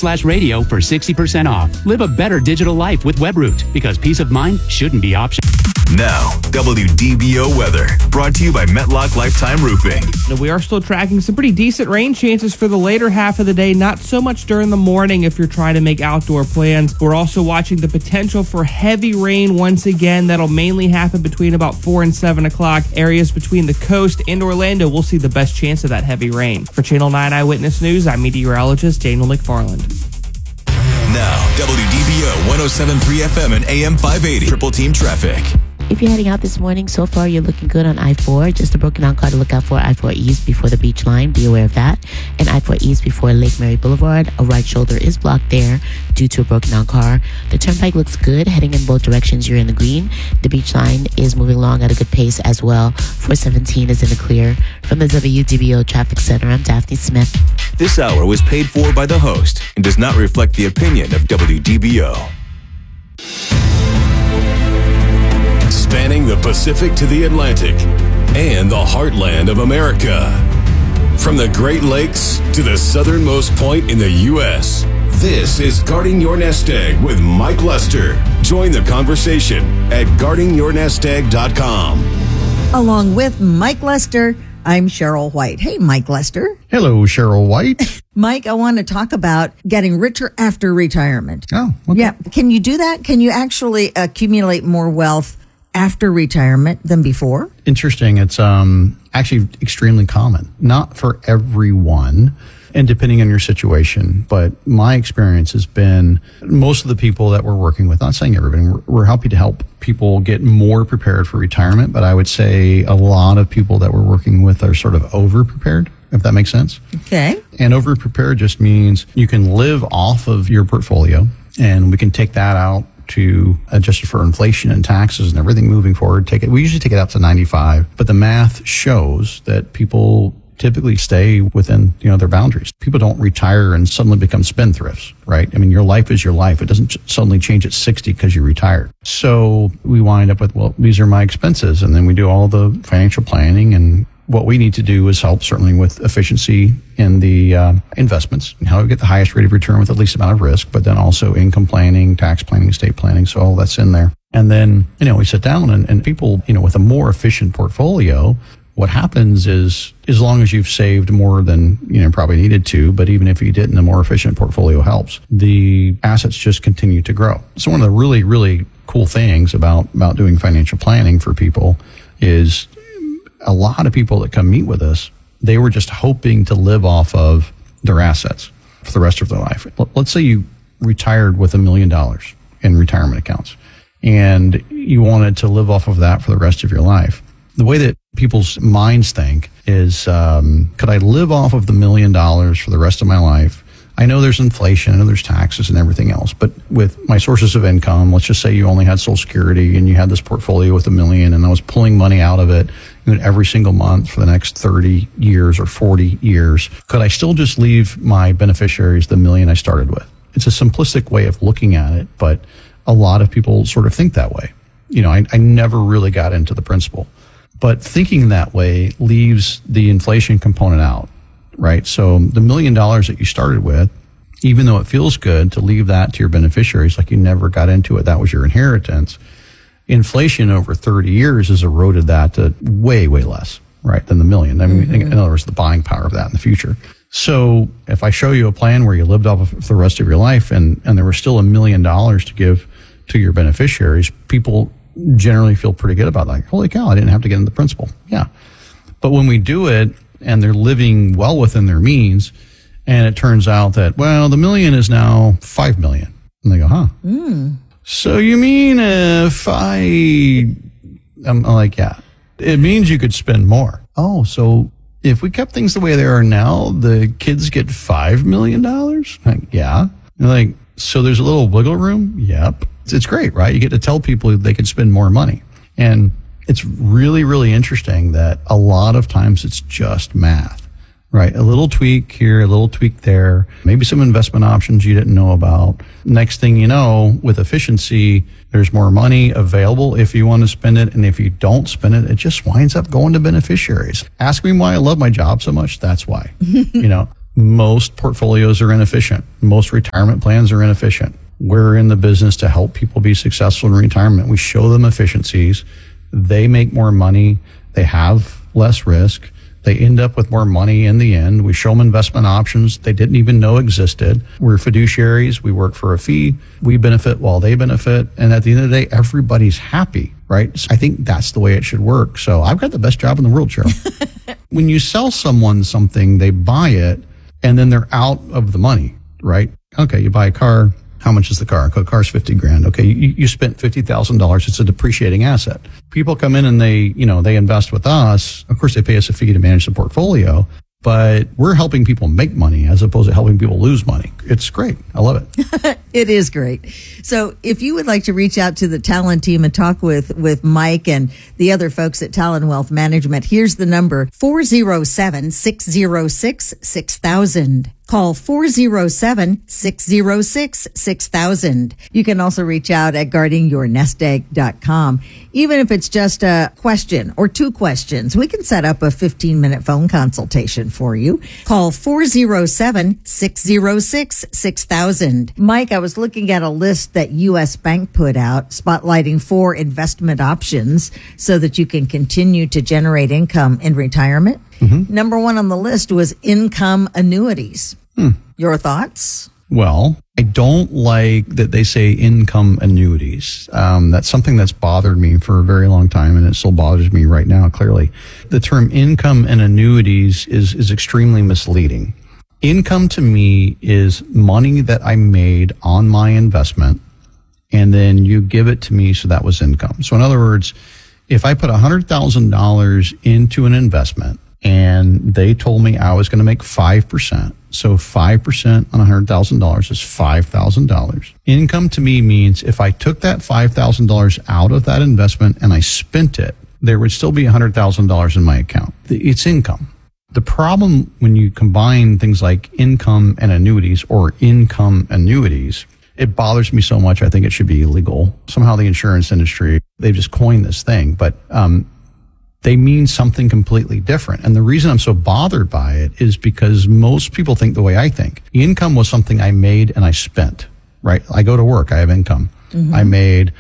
webroot.com/radio for 60% off. Live a better digital life with Webroot, because peace of mind shouldn't be optional. Now, WDBO weather, brought to you by Metlock Lifetime Roofing. We are still tracking some pretty decent rain chances for the later half of the day, not so much during the morning if you're trying to make outdoor plans. We're also watching the potential for heavy rain once again. That'll mainly happen between about 4 and 7 o'clock. Areas between the coast and Orlando will see the best chance of that heavy rain. For Channel 9 Eyewitness News, I'm meteorologist Daniel McFarland. Now, WDBO 107.3 FM and AM 580. Triple Team Traffic. If you're heading out this morning, so far you're looking good on I-4. Just a broken down car to look out for. I-4 East before the beach line. Be aware of that. And I-4 East before Lake Mary Boulevard. A right shoulder is blocked there due to a broken down car. The turnpike looks good. Heading in both directions, you're in the green. The beach line is moving along at a good pace as well. 417 is in the clear. From the WDBO Traffic Center, I'm Daphne Smith. This hour was paid for by the host and does not reflect the opinion of WDBO. Spanning the Pacific to the Atlantic and the heartland of America. From the Great Lakes to the southernmost point in the U.S., this is Guarding Your Nest Egg with Mike Lester. Join the conversation at guardingyournestegg.com. Along with Mike Lester, I'm Cheryl White. Hey, Mike Lester. Hello, Cheryl White. Mike, I want to talk about getting richer after retirement. Oh, okay. Yeah. Can you do that? Can you actually accumulate more wealth after retirement than before? Interesting. It's actually extremely common. Not for everyone, and depending on your situation. But my experience has been most of the people that we're working with, not saying everybody, we're happy to help people get more prepared for retirement. But I would say a lot of people that we're working with are sort of over-prepared, if that makes sense. Okay. And over-prepared just means you can live off of your portfolio, and we can take that out to adjust it for inflation and taxes and everything moving forward. We usually take it out to 95, but the math shows that people typically stay within, their boundaries. People don't retire and suddenly become spendthrifts, right? I mean, your life is your life. It doesn't suddenly change at 60 because you retired. So we wind up with, well, these are my expenses. And then we do all the financial planning, and what we need to do is help certainly with efficiency in the investments and how to get the highest rate of return with the least amount of risk, but then also income planning, tax planning, estate planning. So all that's in there. And then, we sit down and people, with a more efficient portfolio, what happens is as long as you've saved more than, probably needed to, but even if you didn't, a more efficient portfolio helps. The assets just continue to grow. So one of the really, really cool things about doing financial planning for people is a lot of people that come meet with us, they were just hoping to live off of their assets for the rest of their life. Let's say you retired with $1 million in retirement accounts and you wanted to live off of that for the rest of your life. The way that people's minds think is, could I live off of the $1 million for the rest of my life? I know there's inflation, I know there's taxes and everything else, but with my sources of income, let's just say you only had Social Security and you had this portfolio with $1 million and I was pulling money out of it every single month for the next 30 years or 40 years. Could I still just leave my beneficiaries the $1 million I started with? It's a simplistic way of looking at it, but a lot of people sort of think that way. I never really got into the principle, but thinking that way leaves the inflation component out. Right. So the $1 million that you started with, even though it feels good to leave that to your beneficiaries, like you never got into it, that was your inheritance. Inflation over 30 years has eroded that to way, way less, right, than the $1 million. I mean, in other words, the buying power of that in the future. So if I show you a plan where you lived off of the rest of your life and there was still $1 million to give to your beneficiaries, people generally feel pretty good about that. Holy cow, I didn't have to get into the principal. Yeah. But when we do it, and they're living well within their means, and it turns out that, well, the $1 million is now $5 million. And they go, huh? So you mean if I'm like, yeah, it means you could spend more. Oh, so if we kept things the way they are now, the kids get $5 million? Like, yeah. They're like, so there's a little wiggle room? Yep. It's great, right? You get to tell people they can spend more money. And it's really, really interesting that a lot of times it's just math, right? A little tweak here, a little tweak there, maybe some investment options you didn't know about. Next thing you know, with efficiency, there's more money available if you want to spend it. And if you don't spend it, it just winds up going to beneficiaries. Ask me why I love my job so much. That's why, Most portfolios are inefficient. Most retirement plans are inefficient. We're in the business to help people be successful in retirement. We show them efficiencies. They make more money. They have less risk. They end up with more money in the end. We show them investment options they didn't even know existed. We're fiduciaries. We work for a fee. We benefit while they benefit. And at the end of the day, everybody's happy, right? So I think that's the way it should work. So I've got the best job in the world, Cheryl. When you sell someone something, they buy it and then they're out of the money, right? Okay, you buy a car. How much is the car? The car's $50,000. Okay, you spent $50,000. It's a depreciating asset. People come in and they invest with us. Of course, they pay us a fee to manage the portfolio, but we're helping people make money as opposed to helping people lose money. It's great. I love it. It is great. So if you would like to reach out to the Talon team and talk with Mike and the other folks at Talon Wealth Management, here's the number, 407-606-6000. Call 407-606-6000. You can also reach out at guardingyournestegg.com. Even if it's just a question or two questions, we can set up a 15-minute phone consultation for you. Call 407-606-6000. Mike, I was looking at a list that U.S. Bank put out spotlighting 4 investment options so that you can continue to generate income in retirement. Mm-hmm. Number 1 on the list was income annuities. Your thoughts? Well, I don't like that they say income annuities. That's something that's bothered me for a very long time, and it still bothers me right now, clearly. The term income and annuities is extremely misleading. Income to me is money that I made on my investment, and then you give it to me, so that was income. So in other words, if I put $100,000 into an investment, and they told me I was going to make 5%. So 5% on $100,000 is $5,000. Income to me means if I took that $5,000 out of that investment and I spent it, there would still be $100,000 in my account. It's income. The problem when you combine things like income and annuities or income annuities, it bothers me so much. I think it should be illegal. Somehow the insurance industry, they've just coined this thing, but they mean something completely different. And the reason I'm so bothered by it is because most people think the way I think. Income was something I made and I spent, right? I go to work, I have income. Mm-hmm. I made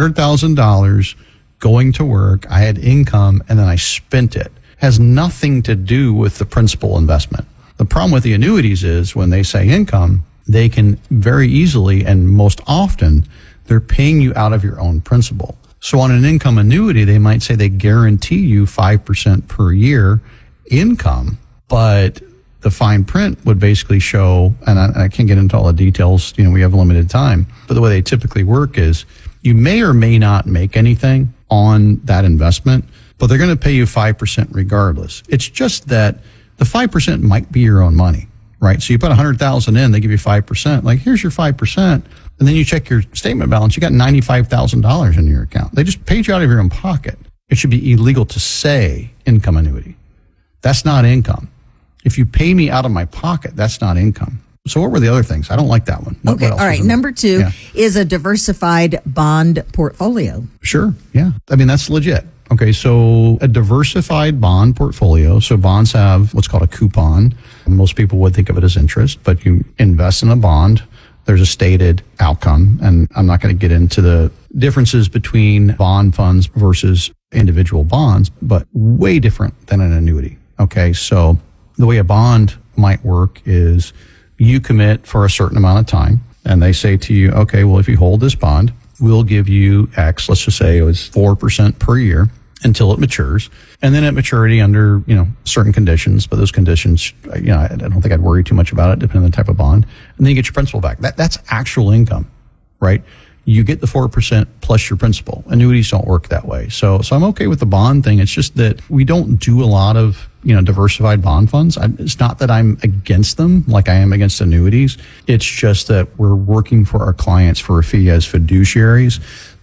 $100,000 going to work, I had income, and then I spent it. It has nothing to do with the principal investment. The problem with the annuities is when they say income, they can very easily and most often, they're paying you out of your own principal. So on an income annuity, they might say they guarantee you 5% per year income, but the fine print would basically show, and I can't get into all the details, we have limited time, but the way they typically work is you may or may not make anything on that investment, but they're going to pay you 5% regardless. It's just that the 5% might be your own money, right? So you put $100,000 in, they give you 5%, like here's your 5%. And then you check your statement balance, you got $95,000 in your account. They just paid you out of your own pocket. It should be illegal to say income annuity. That's not income. If you pay me out of my pocket, that's not income. So what were the other things? I don't like that one. Okay, all right. Number 2 is a diversified bond portfolio. Sure, yeah. I mean, that's legit. Okay, so a diversified bond portfolio. So bonds have what's called a coupon. Most people would think of it as interest, but you invest in a bond. There's a stated outcome, and I'm not going to get into the differences between bond funds versus individual bonds, but way different than an annuity. Okay, so the way a bond might work is you commit for a certain amount of time, and they say to you, okay, well, if you hold this bond, we'll give you X, let's just say it was 4% per year until it matures. And then at maturity under, certain conditions, but those conditions, I don't think I'd worry too much about it depending on the type of bond. And then you get your principal back. That's actual income, right? You get the 4% plus your principal. Annuities don't work that way. So I'm okay with the bond thing. It's just that we don't do a lot of, diversified bond funds. It's not that I'm against them like I am against annuities. It's just that we're working for our clients for a fee as fiduciaries.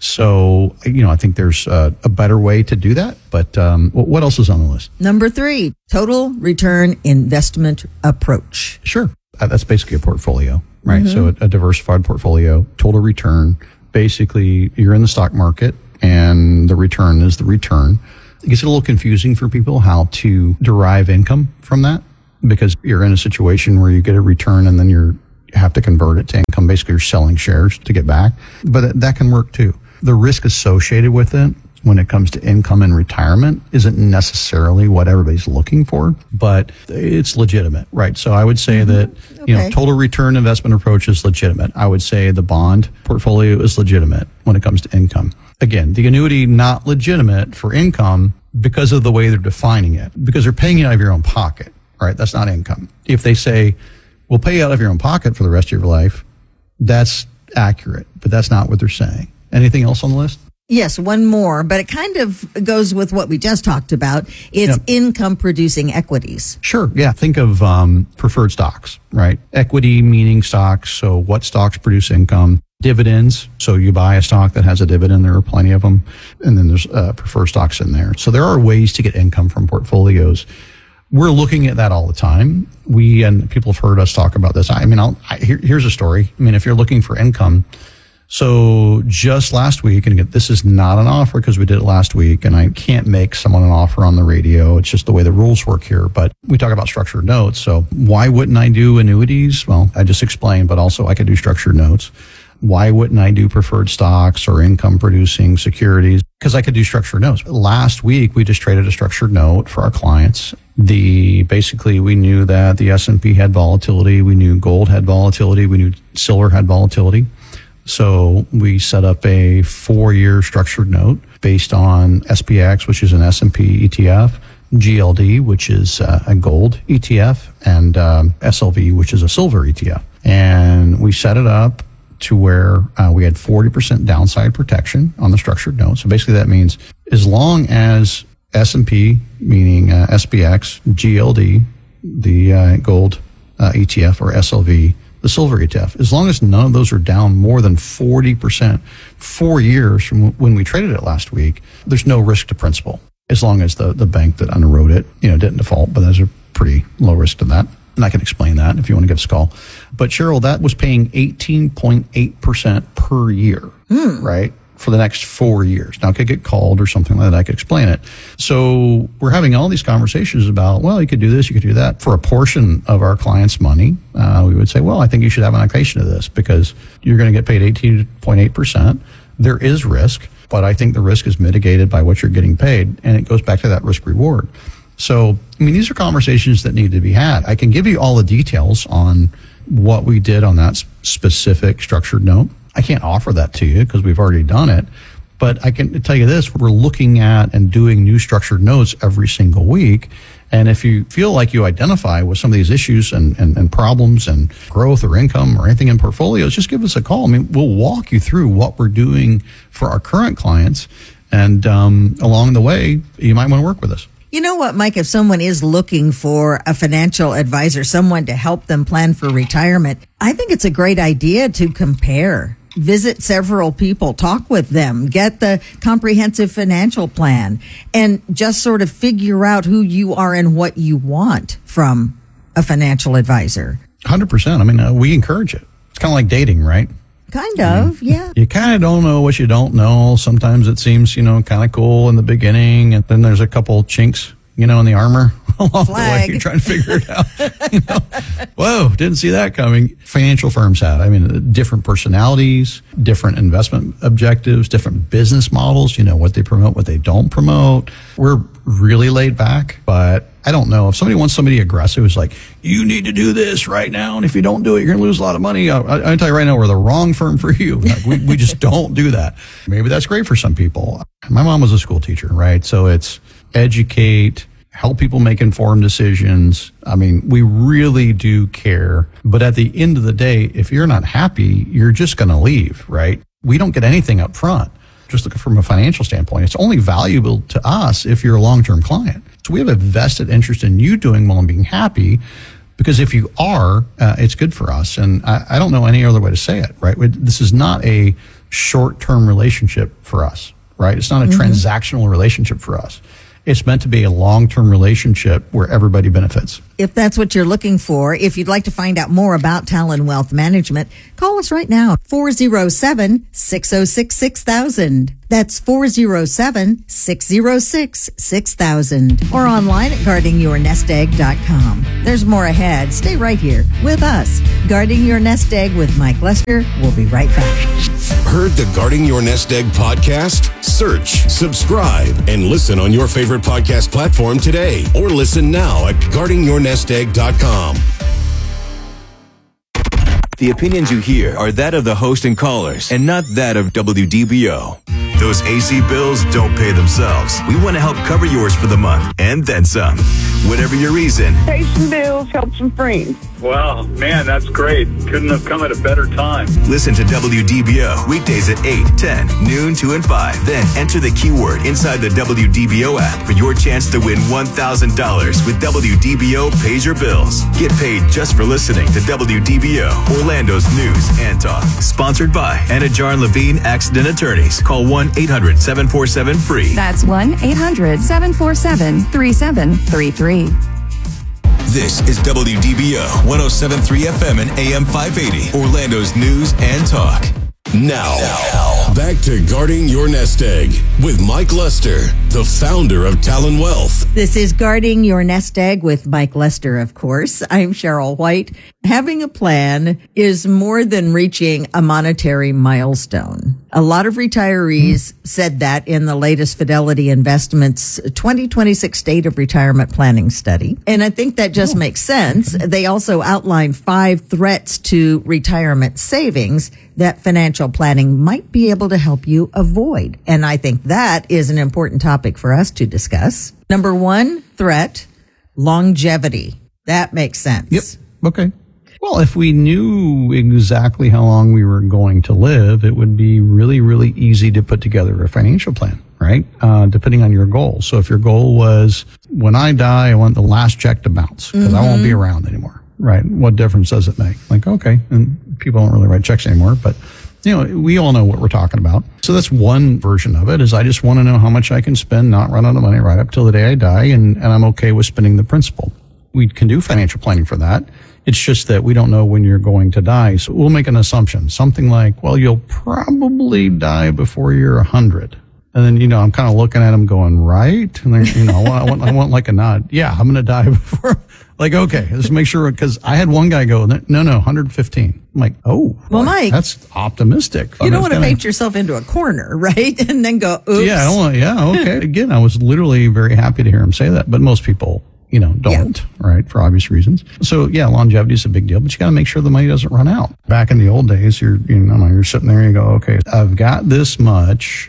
So, I think there's a better way to do that. But what else is on the list? Number 3, total return investment approach. Sure. That's basically a portfolio, right? Mm-hmm. So a diversified portfolio, total return. Basically, you're in the stock market and the return is the return. It gets a little confusing for people how to derive income from that. because you're in a situation where you get a return and then you have to convert it to income. Basically, you're selling shares to get back. But that can work too. The risk associated with it when it comes to income and retirement isn't necessarily what everybody's looking for, but it's legitimate, right? So I would say that, total return investment approach is legitimate. I would say the bond portfolio is legitimate when it comes to income. Again, the annuity not legitimate for income because of the way they're defining it, because they're paying it out of your own pocket, right? That's not income. If they say, we'll pay you out of your own pocket for the rest of your life, that's accurate, but that's not what they're saying. Anything else on the list? Yes, one more, but it kind of goes with what we just talked about. It's income producing equities. Sure. Yeah. Think of preferred stocks, right? Equity meaning stocks. So what stocks produce income? Dividends. So you buy a stock that has a dividend. There are plenty of them. And then there's preferred stocks in there. So there are ways to get income from portfolios. We're looking at that all the time. And people have heard us talk about this. Here's a story. If you're looking for income, so just last week, and again, this is not an offer because we did it last week, and I can't make someone an offer on the radio. It's just the way the rules work here. But we talk about structured notes. So why wouldn't I do annuities? Well, I just explained, but also I could do structured notes. Why wouldn't I do preferred stocks or income producing securities? Because I could do structured notes. Last week, we just traded a structured note for our clients. Basically, we knew that the S&P had volatility. We knew gold had volatility. We knew silver had volatility. So we set up a 4-year structured note based on SPX, which is an S&P ETF, GLD, which is a gold ETF, and SLV, which is a silver ETF. And we set it up to where we had 40% downside protection on the structured note. So basically that means as long as S&P, meaning SPX, GLD, the gold ETF, or SLV, the silver ETF, as long as none of those are down more than 40% 4 years from when we traded it last week, there's no risk to principal, as long as the bank that underwrote it, didn't default. But there's a pretty low risk to that. And I can explain that if you want to give us a call. But Cheryl, that was paying 18.8% per year, right? For the next 4 years. Now, it could get called or something like that. I could explain it. So we're having all these conversations about, well, you could do this, you could do that. For a portion of our clients' money, we would say, well, I think you should have an allocation of this because you're going to get paid 18.8%. There is risk, but I think the risk is mitigated by what you're getting paid. And it goes back to that risk reward. So, these are conversations that need to be had. I can give you all the details on what we did on that specific structured note. I can't offer that to you because we've already done it, but I can tell you this, we're looking at and doing new structured notes every single week. And if you feel like you identify with some of these issues and problems and growth or income or anything in portfolios, just give us a call. We'll walk you through what we're doing for our current clients. And along the way, you might want to work with us. You know what, Mike, if someone is looking for a financial advisor, someone to help them plan for retirement, I think it's a great idea to compare. Visit several people, talk with them, get the comprehensive financial plan, and just sort of figure out who you are and what you want from a financial advisor. 100%. We encourage it. It's kind of like dating, right? Kind of, yeah. You kind of don't know what you don't know. Sometimes it seems, kind of cool in the beginning, and then there's a couple chinks, in the armor along the way. You're trying to figure it out. Whoa, didn't see that coming. Financial firms have, different personalities, different investment objectives, different business models, what they promote, what they don't promote. We're really laid back, but I don't know. If somebody wants somebody aggressive who's like, you need to do this right now, and if you don't do it, you're going to lose a lot of money. I tell you right now, we're the wrong firm for you. We just don't do that. Maybe that's great for some people. My mom was a school teacher, right? So it's educate, help people make informed decisions. We really do care. But at the end of the day, if you're not happy, you're just going to leave, right? We don't get anything up front. Just looking from a financial standpoint, it's only valuable to us if you're a long-term client. So we have a vested interest in you doing well and being happy, because if you are, it's good for us. And I don't know any other way to say it, right? This is not a short-term relationship for us, right? It's not a transactional relationship for us. It's meant to be a long-term relationship where everybody benefits. If that's what you're looking for, if you'd like to find out more about Talon Wealth Management, call us right now, 407-606-6000. That's 407-606-6000. Or online at guardingyournestegg.com. There's more ahead. Stay right here with us. Guarding Your Nest Egg with Mike Lester. We'll be right back. Heard the Guarding Your Nest Egg podcast? Search, subscribe, and listen on your favorite podcast platform today. Or listen now at guardingyournestegg.com. The opinions you hear are that of the host and callers and not that of WDBO. Those AC bills don't pay themselves. We want to help cover yours for the month and then some. Whatever your reason. Pay some bills, help some friends. Wow, man, that's great. Couldn't have come at a better time. Listen to WDBO weekdays at 8, 10, noon, 2, and 5. Then enter the keyword inside the WDBO app for your chance to win $1,000 with WDBO Pays Your Bills. Get paid just for listening to WDBO, Orlando's News and Talk. Sponsored by Anna Jar and Levine Accident Attorneys. Call 1-800-747-FREE. That's 1-800-747-3733. This is WDBO 107.3 FM and AM 580, Orlando's News and Talk. Now, back to Guarding Your Nest Egg with Mike Lester, the founder of Talon Wealth. This is Guarding Your Nest Egg with Mike Lester, of course. I'm Cheryl White. Having a plan is more than reaching a monetary milestone. A lot of retirees said that in the latest Fidelity Investments 2026 State of Retirement Planning Study. And I think that just makes sense. They also outlined 5 threats to retirement savings that financial planning might be able to help you avoid. And I think that is an important topic for us to discuss. Number 1 threat, longevity. That makes sense. Yep. Okay. Well, if we knew exactly how long we were going to live, it would be really, really easy to put together a financial plan, right? Depending on your goal. So if your goal was, when I die, I want the last check to bounce because I won't be around anymore, right? What difference does it make? Like, okay, and people don't really write checks anymore, but we all know what we're talking about. So that's one version of it, is I just want to know how much I can spend, not run out of money right up till the day I die, and I'm okay with spending the principal. We can do financial planning for that. It's just that we don't know when you're going to die. So we'll make an assumption, something like, well, you'll probably die before you're 100. And then, I'm kind of looking at them going, right? And then, I want like a nod. Yeah, I'm going to die before. Like, okay, let's make sure, because I had one guy go, no, 115. I'm like, oh, well, Mike, that's optimistic. You don't want to paint yourself into a corner, right? And then go, oops. Yeah, okay. Again, I was literally very happy to hear him say that, but most people, don't, right, for obvious reasons. So, longevity is a big deal, but you got to make sure the money doesn't run out. Back in the old days, you're sitting there and you go, okay, I've got this much,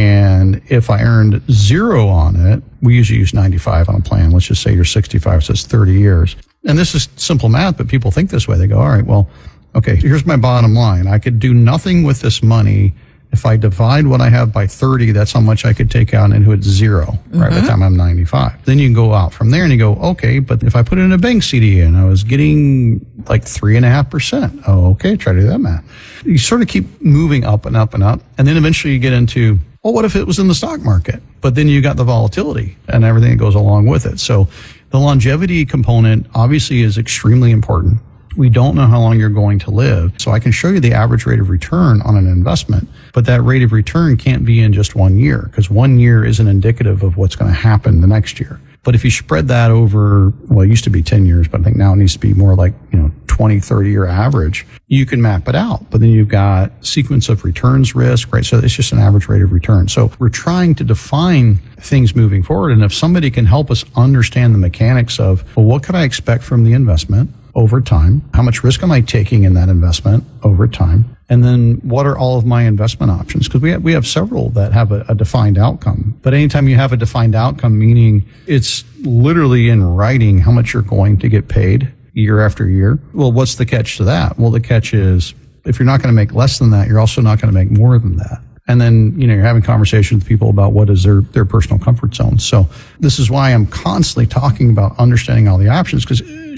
and if I earned 0 on it, we usually use 95 on a plan. Let's just say you're 65, so it's 30 years. And this is simple math, but people think this way. They go, all right, well, okay, here's my bottom line. I could do nothing with this money. If I divide what I have by 30, that's how much I could take out into it's 0, right, by the time I'm 95. Then you can go out from there and you go, okay, but if I put it in a bank CD and I was getting like 3.5%, okay, try to do that math. You sort of keep moving up and up and up. And then eventually you get into, well, what if it was in the stock market? But then you got the volatility and everything that goes along with it. So the longevity component obviously is extremely important. We don't know how long you're going to live. So I can show you the average rate of return on an investment, but that rate of return can't be in just 1 year, because 1 year isn't indicative of what's going to happen the next year. But if you spread that over, well, it used to be 10 years, but I think now it needs to be more like, 20, 30 year average, you can map it out. But then you've got sequence of returns risk, right? So it's just an average rate of return. So we're trying to define things moving forward. And if somebody can help us understand the mechanics of, well, what could I expect from the investment over time? How much risk am I taking in that investment over time? And then what are all of my investment options? Because we have several that have a defined outcome. But anytime you have a defined outcome, meaning it's literally in writing how much you're going to get paid year after year, well, what's the catch to that? Well, the catch is if you're not going to make less than that, you're also not going to make more than that. And then, you're having conversations with people about what is their personal comfort zone. So this is why I'm constantly talking about understanding all the options, because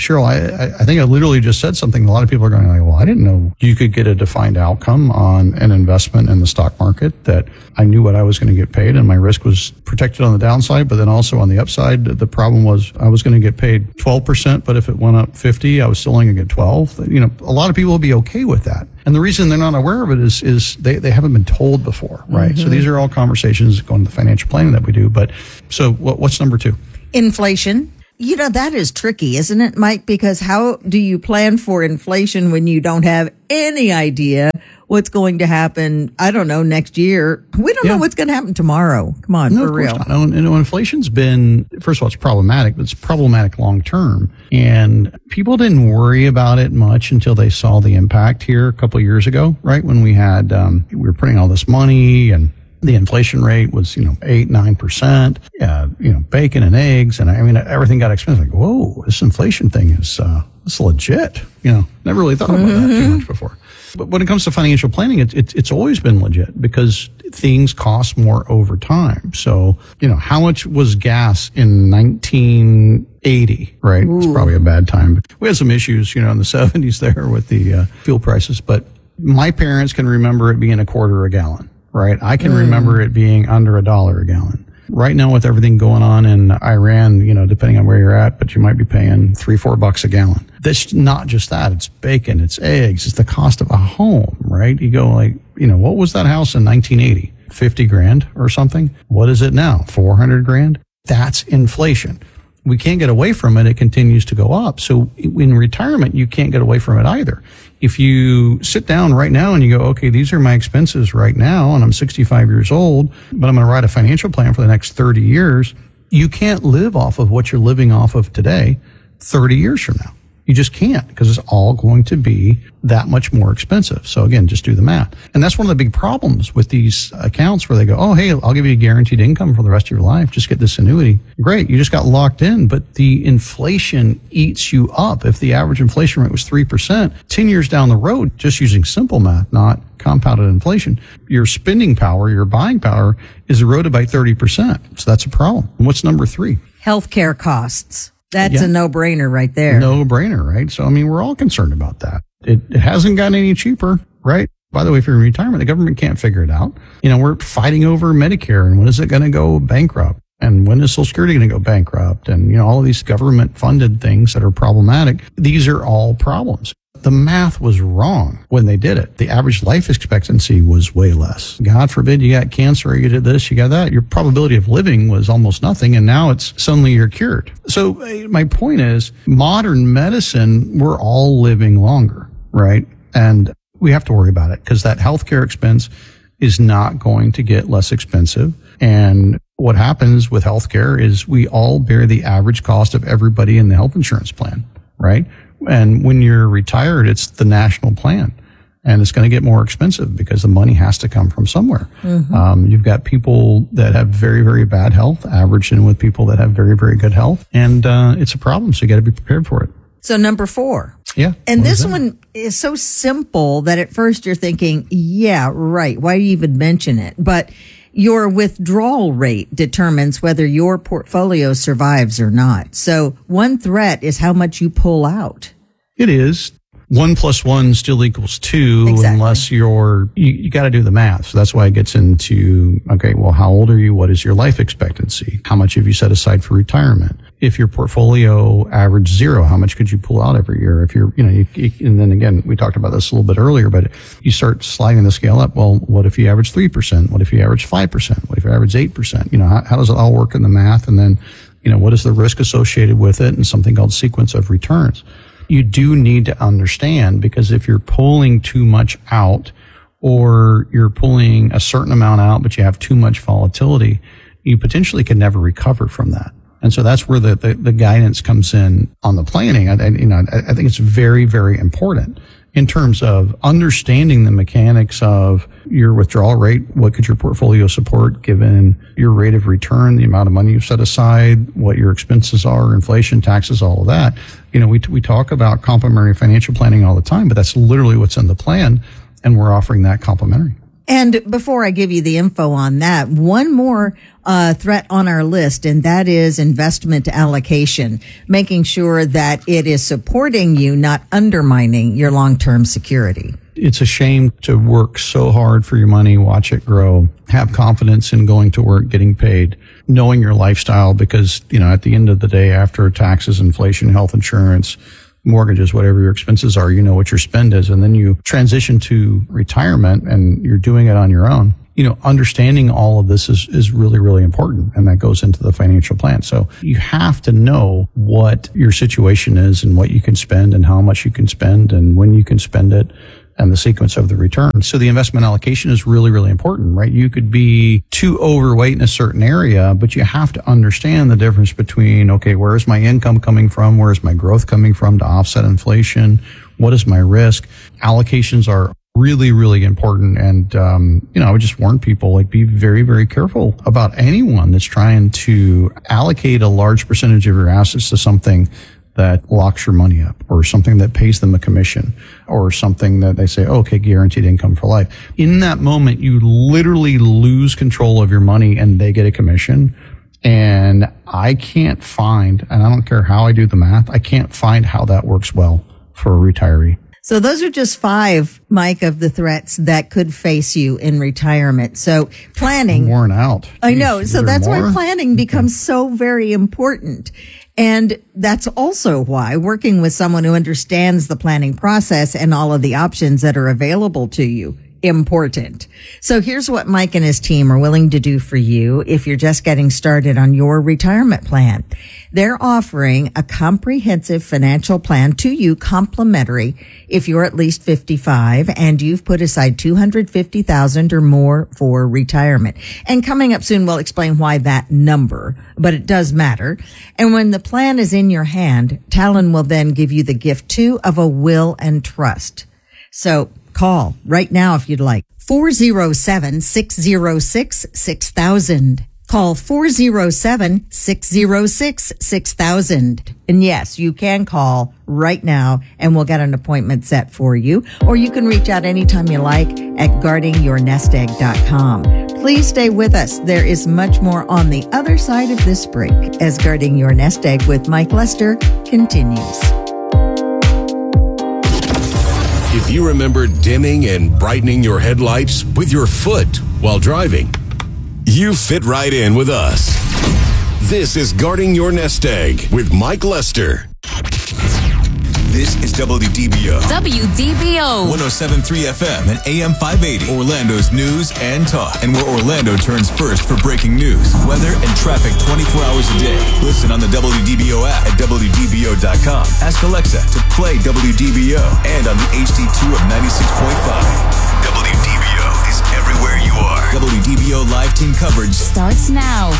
Cheryl, I think I literally just said something. A lot of people are going like, well, I didn't know you could get a defined outcome on an investment in the stock market, that I knew what I was going to get paid and my risk was protected on the downside, but then also on the upside, the problem was I was going to get paid 12%, but if it went up 50, I was still only going to get 12. You know, a lot of people will be okay with that. And the reason they're not aware of it is they haven't been told before, right? So these are all conversations going to the financial planning that we do. But so what's number 2? Inflation. You know, that is tricky, isn't it, Mike? Because how do you plan for inflation when you don't have any idea what's going to happen, I don't know, next year? We don't know what's going to happen tomorrow. Come on, no, for real. No, inflation's been, first of all, it's problematic, but it's problematic long term. And people didn't worry about it much until they saw the impact here a couple of years ago, right? When we had, we were putting all this money and the inflation rate was, 8-9%, bacon and eggs. And I mean, everything got expensive. Like, whoa, this inflation thing is, it's legit. Never really thought about that too much before. But when it comes to financial planning, it's always been legit because things cost more over time. So, how much was gas in 1980, right? Ooh. It's probably a bad time. We had some issues, in the 70s there with the fuel prices, but my parents can remember it being $0.25 a gallon. Right. I can remember it being under $1 a gallon. Right now with everything going on in Iran, depending on where you're at, but you might be paying $3-4 a gallon. That's not just that. It's bacon, it's eggs, it's the cost of a home, right? You go like, what was that house in 1980? $50,000 or something? What is it now? $400,000? That's inflation. We can't get away from it. It continues to go up. So in retirement, you can't get away from it either. If you sit down right now and you go, okay, these are my expenses right now, and I'm 65 years old, but I'm going to write a financial plan for the next 30 years, you can't live off of what you're living off of today 30 years from now. You just can't, because it's all going to be that much more expensive. So again, just do the math. And that's one of the big problems with these accounts where they go, oh, hey, I'll give you a guaranteed income for the rest of your life. Just get this annuity. Great. You just got locked in, but the inflation eats you up. If the average inflation rate was 3%, 10 years down the road, just using simple math, not compounded inflation, your spending power, your buying power is eroded by 30%. So that's a problem. And what's number 3? Healthcare costs. That's a no-brainer right there. No-brainer, right? So, we're all concerned about that. It hasn't gotten any cheaper, right? By the way, if you're in retirement, the government can't figure it out. We're fighting over Medicare, and when is it going to go bankrupt? And when is Social Security going to go bankrupt? And, all of these government-funded things that are problematic. These are all problems. The math was wrong when they did it. The average life expectancy was way less. God forbid you got cancer, you did this, you got that. Your probability of living was almost nothing, and now it's suddenly you're cured. So my point is, modern medicine, we're all living longer, right? And we have to worry about it because that healthcare expense is not going to get less expensive. And what happens with healthcare is we all bear the average cost of everybody in the health insurance plan, right? And when you're retired, it's the national plan. And it's going to get more expensive because the money has to come from somewhere. You've got people that have very, very bad health, averaged in with people that have very, very good health. And it's a problem, so you got to be prepared for it. So number 4. Yeah. And this one is so simple that at first you're thinking, yeah, right. Why do you even mention it? But your withdrawal rate determines whether your portfolio survives or not. So one threat is how much you pull out. It is. 1 + 1 still equals 2 unless you got to do the math. So that's why it gets into, okay, well, how old are you? What is your life expectancy? How much have you set aside for retirement? If your portfolio averaged 0, how much could you pull out every year? If you're, and then again, we talked about this a little bit earlier, but you start sliding the scale up. Well, what if you average 3%? What if you average 5%? What if you average 8%? How does it all work in the math? And then, what is the risk associated with it? And something called sequence of returns. You do need to understand, because if you're pulling too much out or you're pulling a certain amount out, but you have too much volatility, you potentially can never recover from that. And so that's where the guidance comes in on the planning. I think it's very, very important in terms of understanding the mechanics of your withdrawal rate. What could your portfolio support given your rate of return, the amount of money you've set aside, what your expenses are, inflation, taxes, all of that. We talk about complementary financial planning all the time, but that's literally what's in the plan, and we're offering that complementary. And before I give you the info on that, one more threat on our list, and that is investment allocation, making sure that it is supporting you, not undermining your long-term security. It's a shame to work so hard for your money, watch it grow, have confidence in going to work, getting paid, knowing your lifestyle, because, at the end of the day, after taxes, inflation, health insurance, mortgages, whatever your expenses are, you know what your spend is. And then you transition to retirement and you're doing it on your own. Understanding all of this is really, really important. And that goes into the financial plan. So you have to know what your situation is and what you can spend and how much you can spend and when you can spend it and the sequence of the return. So the investment allocation is really, really important, right? You could be too overweight in a certain area, but you have to understand the difference between, okay, where is my income coming from? Where is my growth coming from to offset inflation? What is my risk? Allocations are really, really important. And, I would just warn people, be very, very careful about anyone that's trying to allocate a large percentage of your assets to something that locks your money up or something that pays them a commission or something that they say, okay, guaranteed income for life. In that moment, you literally lose control of your money and they get a commission. And I can't find, and I don't care how I do the math, I can't find how that works well for a retiree. So those are just 5, Mike, of the threats that could face you in retirement. So planning. I'm worn out. Jeez, I know. So that's more? why planning becomes so very important. And that's also why working with someone who understands the planning process and all of the options that are available to you, important. So here's what Mike and his team are willing to do for you if you're just getting started on your retirement plan. They're offering a comprehensive financial plan to you, complimentary, if you're at least 55 and you've put aside $250,000 or more for retirement. And coming up soon, we'll explain why that number, but it does matter. And when the plan is in your hand, Talon will then give you the gift too of a will and trust. So call right now if you'd like. 407-606-6000. Call 407-606-6000. And yes, you can call right now and we'll get an appointment set for you. Or you can reach out anytime you like at guardingyournestegg.com. Please stay with us. There is much more on the other side of this break as Guarding Your Nest Egg with Mike Lester continues. If you remember dimming and brightening your headlights with your foot while driving, you fit right in with us. This is Guarding Your Nest Egg with Mike Lester. This is WDBO. WDBO. 107.3 FM and AM 580. Orlando's news and talk. And where Orlando turns first for breaking news, weather, and traffic 24 hours a day. Listen on the WDBO app at WDBO.com. Ask Alexa to play WDBO and on the HD2 of 96.5. WDBO is everywhere you are. WDBO live team coverage starts now.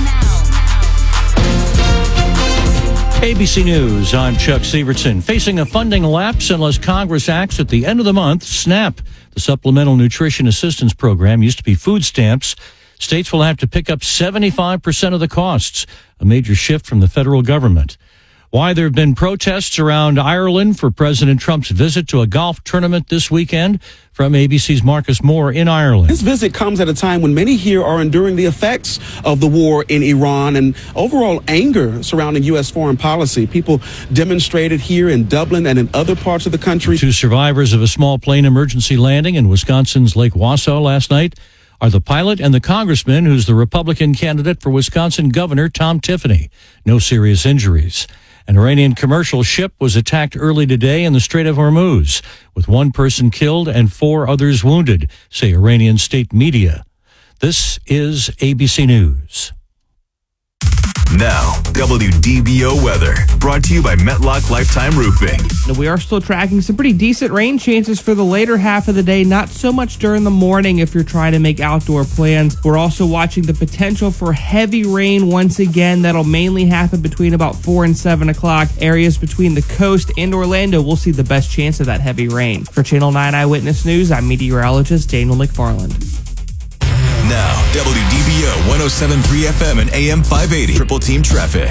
ABC News, I'm Chuck Severson. Facing a funding lapse unless Congress acts at the end of the month, SNAP, the Supplemental Nutrition Assistance Program, used to be food stamps. States will have to pick up 75% of the costs, a major shift from the federal government. Why there have been protests around Ireland for President Trump's visit to a golf tournament this weekend. From ABC's Marcus Moore in Ireland. This visit comes at a time when many here are enduring the effects of the war in Iran and overall anger surrounding U.S. foreign policy. People demonstrated here in Dublin and in other parts of the country. 2 survivors of a small plane emergency landing in Wisconsin's Lake Wausau last night are the pilot and the congressman who's the Republican candidate for Wisconsin Governor Tom Tiffany. No serious injuries. An Iranian commercial ship was attacked early today in the Strait of Hormuz, with 1 person killed and 4 others wounded, say Iranian state media. This is ABC News. Now, WDBO weather, brought to you by Metlock Lifetime Roofing. We are still tracking some pretty decent rain chances for the later half of the day, not so much during the morning if you're trying to make outdoor plans. We're also watching the potential for heavy rain once again. That'll mainly happen between about 4 and 7 o'clock. Areas between the coast and Orlando will see the best chance of that heavy rain. For Channel 9 Eyewitness News, I'm meteorologist Daniel McFarland. Now, WDBO 107.3 FM and AM 580. Triple Team Traffic.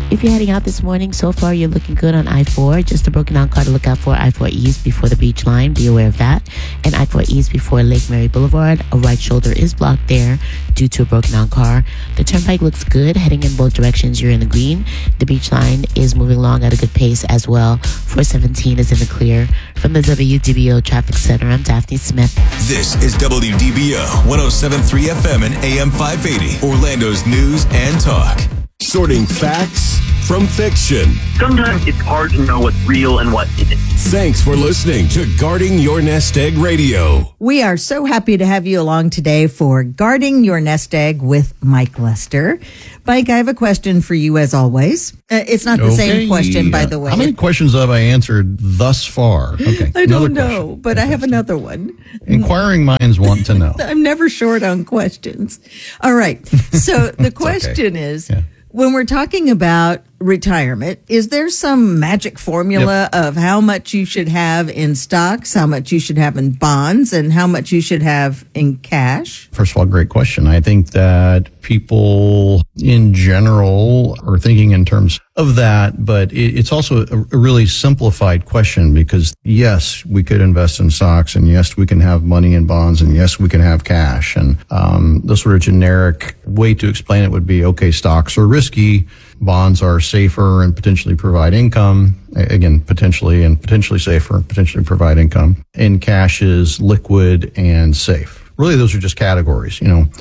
If you're heading out this morning, so far you're looking good on I-4. Just a broken down car to look out for. I-4 East before the beach line. Be aware of that. And I-4 East before Lake Mary Boulevard. A right shoulder is blocked there due to a broken down car. The turnpike looks good. Heading in both directions, you're in the green. The beach line is moving along at a good pace as well. 417 is in the clear. From the WDBO Traffic Center, I'm Daphne Smith. This is WDBO 107.3 FM and AM 580, Orlando's news and talk. Sorting facts from fiction. Sometimes it's hard to know what's real and what isn't. Thanks for listening to Guarding Your Nest Egg Radio. We are so happy to have you along today for Guarding Your Nest Egg with Mike Lester. Mike, I have a question for you as always. It's not the same question, by the way. How many questions have I answered thus far? Okay. I don't know, but I have another one. Inquiring minds want to know. I'm never short on questions. All right. So the question is, when we're talking about retirement, is there some magic formula of how much you should have in stocks, how much you should have in bonds, and how much you should have in cash? First of all, great question. I think that people in general are thinking in terms of that, but it's also a really simplified question because yes, we could invest in stocks, and yes, we can have money in bonds, and yes, we can have cash. And the sort of generic way to explain it would be, okay, stocks are risky, bonds are safer and potentially provide income. Again, potentially safer, potentially provide income. And cash is liquid and safe. Really, those are just categories.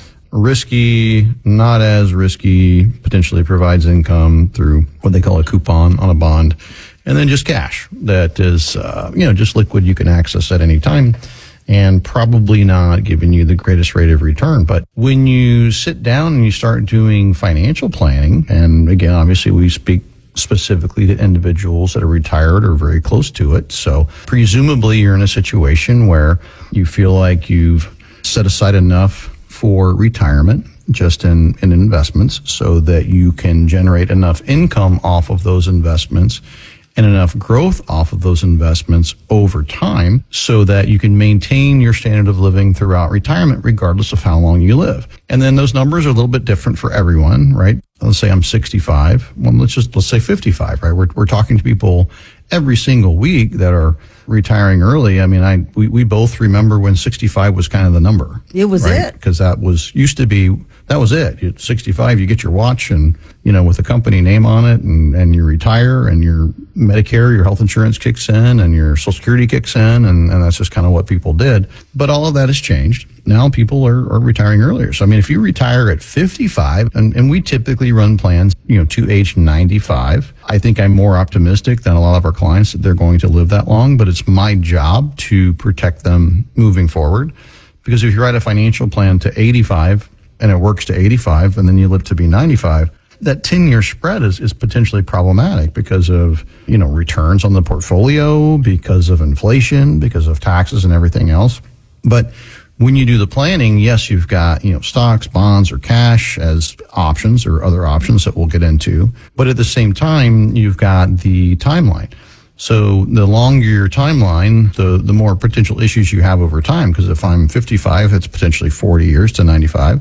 Risky, not as risky, potentially provides income through what they call a coupon on a bond. And then just cash that is, just liquid you can access at any time and probably not giving you the greatest rate of return. But when you sit down and you start doing financial planning, and again, obviously we speak specifically to individuals that are retired or very close to it. So presumably you're in a situation where you feel like you've set aside enough for retirement just in investments so that you can generate enough income off of those investments and enough growth off of those investments over time so that you can maintain your standard of living throughout retirement regardless of how long you live. And then those numbers are a little bit different for everyone, right? Let's say I'm 65. Well, let's say 55, right? We're talking to people every single week that are retiring early. I mean, we both remember when 65 was kind of the number. It was it. Because that was it. At 65, you get your watch and, with a company name on it and you retire and your Medicare, your health insurance kicks in and your Social Security kicks in. And that's just kind of what people did. But all of that has changed. Now people are retiring earlier. So, I mean, if you retire at 55, and we typically run plans, to age 95, I think I'm more optimistic than a lot of our clients that they're going to live that long, but it's my job to protect them moving forward. Because if you write a financial plan to 85 and it works to 85 and then you live to be 95, that 10-year spread is potentially problematic because of, returns on the portfolio, because of inflation, because of taxes and everything else. But when you do the planning, yes, you've got, stocks, bonds, or cash as options or other options that we'll get into. But at the same time, you've got the timeline. So the longer your timeline, the more potential issues you have over time. Because if I'm 55, it's potentially 40 years to 95.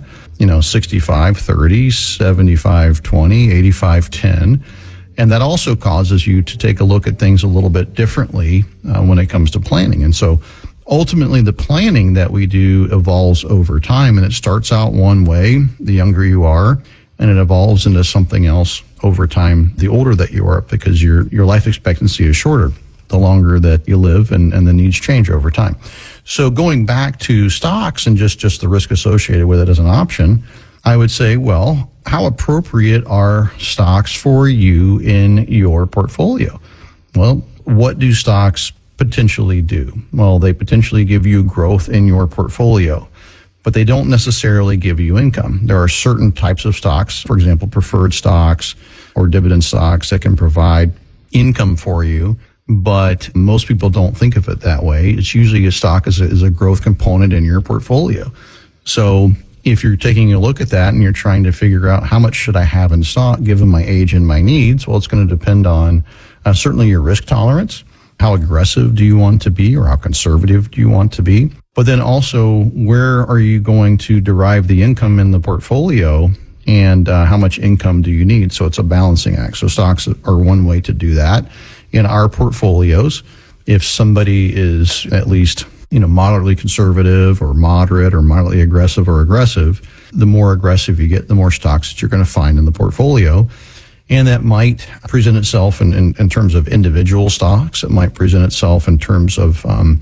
65, 30, 75, 20, 85, 10. And that also causes you to take a look at things a little bit differently when it comes to planning. And so ultimately, the planning that we do evolves over time, and it starts out one way the younger you are, and it evolves into something else over time the older that you are, because your life expectancy is shorter the longer that you live, and the needs change over time. So going back to stocks and just the risk associated with it as an option, I would say, well, how appropriate are stocks for you in your portfolio? Well, what do stocks potentially do? Well, they potentially give you growth in your portfolio, but they don't necessarily give you income. There are certain types of stocks, for example, preferred stocks or dividend stocks, that can provide income for you, but most people don't think of it that way. It's usually a stock is a growth component in your portfolio. So if you're taking a look at that and you're trying to figure out how much should I have in stock given my age and my needs, well, it's going to depend on certainly your risk tolerance. How aggressive do you want to be, or how conservative do you want to be? But then also, where are you going to derive the income in the portfolio and how much income do you need? So it's a balancing act. So stocks are one way to do that. In our portfolios, if somebody is at least moderately conservative or moderate or moderately aggressive or aggressive, the more aggressive you get, the more stocks that you're going to find in the portfolio. And that might present itself in terms of individual stocks. It might present itself in terms of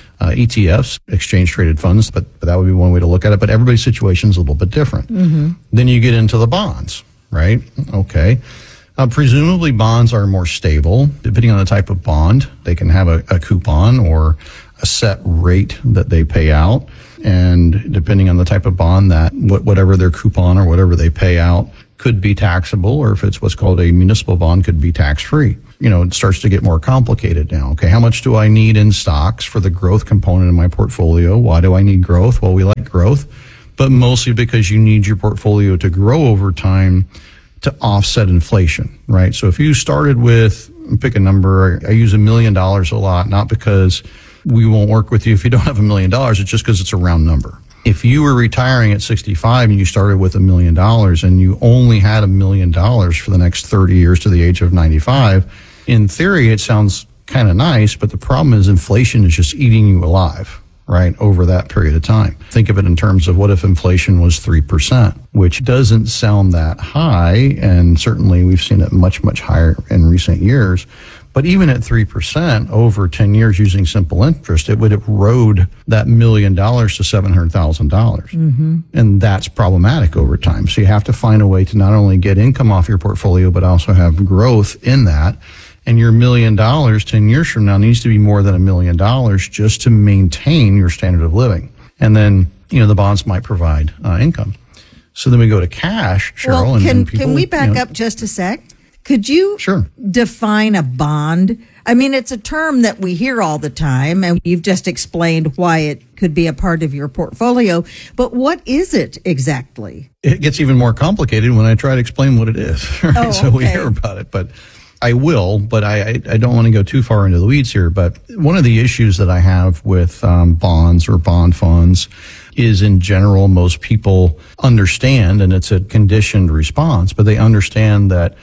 ETFs, exchange traded funds, but that would be one way to look at it. But everybody's situation is a little bit different. Mm-hmm. Then you get into the bonds, right? Okay. Presumably bonds are more stable. Depending on the type of bond, they can have a coupon or a set rate that they pay out. And depending on the type of bond, that whatever their coupon or whatever they pay out could be taxable, or if it's what's called a municipal bond, could be tax-free. It starts to get more complicated now. Okay, how much do I need in stocks for the growth component in my portfolio? Why do I need growth? Well, we like growth, but mostly because you need your portfolio to grow over time to offset inflation, right? So if you started with, pick a number, I use $1 million a lot, not because we won't work with you if you don't have $1 million, it's just because it's a round number. If you were retiring at 65 and you started with $1 million and you only had $1 million for the next 30 years to the age of 95, in theory, it sounds kind of nice, but the problem is inflation is just eating you alive, right, over that period of time. Think of it in terms of what if inflation was 3%, which doesn't sound that high, and certainly we've seen it much, much higher in recent years. But even at 3% over 10 years using simple interest, it would erode that $1 million to $700,000. Mm-hmm. And that's problematic over time. So you have to find a way to not only get income off your portfolio, but also have growth in that. And your $1 million 10 years from now needs to be more than $1 million just to maintain your standard of living. And then, the bonds might provide income. So then we go to cash, Cheryl. Well, can we back up just a sec? Could you define a bond? I mean, it's a term that we hear all the time, and you've just explained why it could be a part of your portfolio. But what is it exactly? It gets even more complicated when I try to explain what it is. Right? Oh, okay. So we hear about it, but I will, but I don't want to go too far into the weeds here. But one of the issues that I have with bonds or bond funds is, in general, most people understand, and it's a conditioned response, but they understand that,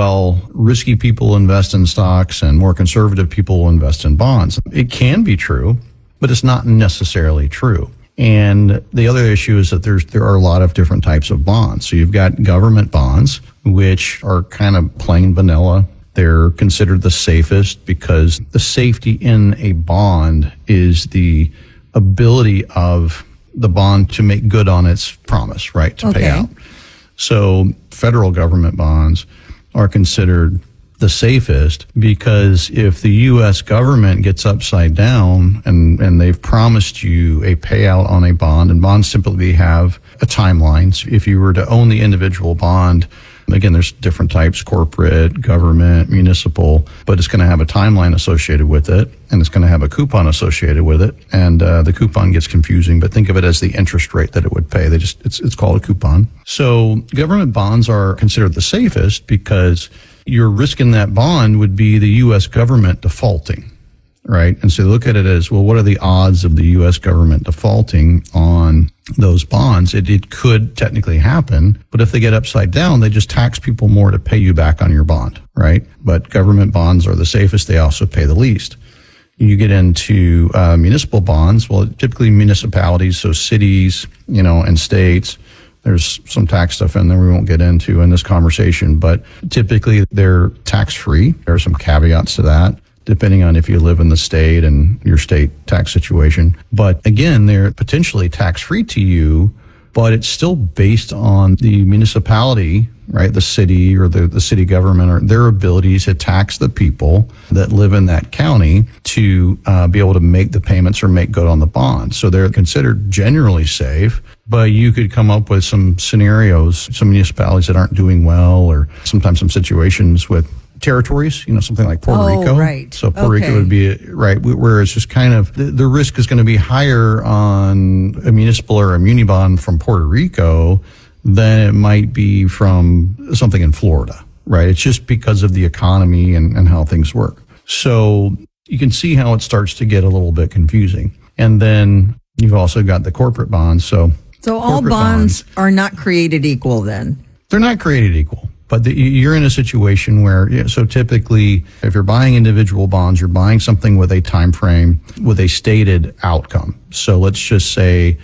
risky people invest in stocks and more conservative people will invest in bonds. It can be true, but it's not necessarily true. And the other issue is that there are a lot of different types of bonds. So you've got government bonds, which are kind of plain vanilla. They're considered the safest because the safety in a bond is the ability of the bond to make good on its promise, right, to pay out. So federal government bonds are considered the safest because if the U.S. government gets upside down and they've promised you a payout on a bond, and bonds typically have a timeline. So if you were to own the individual bond, again, there's different types, corporate, government, municipal, but it's going to have a timeline associated with it, and it's going to have a coupon associated with it. And the coupon gets confusing, but think of it as the interest rate that it would pay. It's called a coupon. So government bonds are considered the safest because your risk in that bond would be the U.S. government defaulting, right? And so look at it as, well, what are the odds of the U.S. government defaulting on those bonds? It could technically happen, but if they get upside down, they just tax people more to pay you back on your bond, right? But government bonds are the safest. They also pay the least. You get into municipal bonds. Well, typically municipalities, so cities, and states. There's some tax stuff in there we won't get into in this conversation, but typically they're tax-free. There are some caveats to that, depending on if you live in the state and your state tax situation. But again, they're potentially tax-free to you, but it's still based on the municipality, right? The city or the city government, or their ability to tax the people that live in that county to be able to make the payments or make good on the bond. So they're considered generally safe, but you could come up with some scenarios, some municipalities that aren't doing well, or sometimes some situations with territories, something like Puerto Rico. Right. So Puerto Rico would be, right, where it's just kind of, the risk is going to be higher on a municipal or a muni bond from Puerto Rico than it might be from something in Florida, right? It's just because of the economy and how things work. So you can see how it starts to get a little bit confusing. And then you've also got the corporate bonds. So all bonds are not created equal then? They're not created equal. But you're in a situation where, so typically, if you're buying individual bonds, you're buying something with a time frame, with a stated outcome. So let's just say